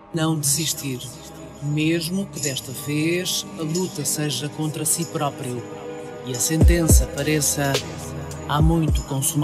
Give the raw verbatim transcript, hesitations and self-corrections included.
Não desistir, mesmo que desta vez a luta seja contra si próprio e a sentença pareça há muito consumada.